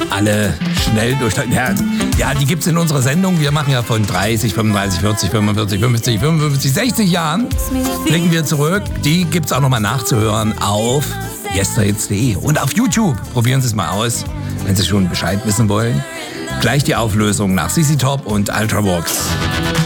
alle schnell durch. Ja, die gibt's in unserer Sendung. Wir machen ja von 30, 35, 40, 45, 50, 55, 60 Jahren. Blicken wir zurück. Die gibt's auch nochmal nachzuhören auf yesterhits.de und auf YouTube. Probieren Sie es mal aus, wenn Sie schon Bescheid wissen wollen. Gleich die Auflösung nach ZZ Top und Ultravox.